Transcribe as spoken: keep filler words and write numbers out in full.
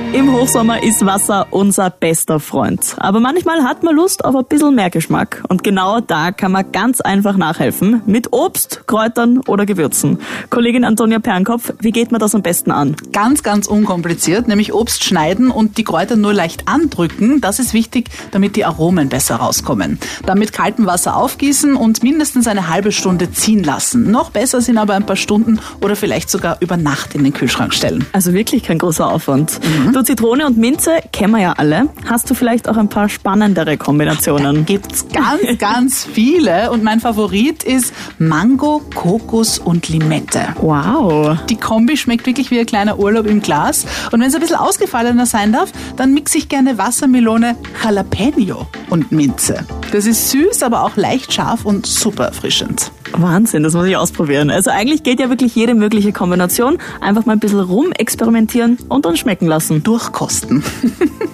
Im Hochsommer ist Wasser unser bester Freund. Aber manchmal hat man Lust auf ein bisschen mehr Geschmack. Und genau da kann man ganz einfach nachhelfen. Mit Obst, Kräutern oder Gewürzen. Kollegin Antonia Pernkopf, wie geht man das am besten an? Ganz, ganz unkompliziert, nämlich Obst schneiden und die Kräuter nur leicht andrücken. Das ist wichtig, damit die Aromen besser rauskommen. Dann mit kaltem Wasser aufgießen und mindestens eine halbe Stunde ziehen lassen. Noch besser sind aber ein paar Stunden oder vielleicht sogar über Nacht in den Kühlschrank stellen. Also wirklich kein großer Aufwand. Mhm. Du, Zitrone und Minze kennen wir ja alle. Hast du vielleicht auch ein paar spannendere Kombinationen? Da gibt's ganz, ganz viele. Und mein Favorit ist Mango, Kokos und Limette. Wow. Die Kombi schmeckt wirklich wie ein kleiner Urlaub im Glas. Und wenn es ein bisschen ausgefallener sein darf, dann mixe ich gerne Wassermelone, Jalapeno und Minze. Das ist süß, aber auch leicht scharf und super erfrischend. Wahnsinn, das muss ich ausprobieren. Also eigentlich geht ja wirklich jede mögliche Kombination. Einfach mal ein bisschen rumexperimentieren und dann schmecken lassen. Durchkosten.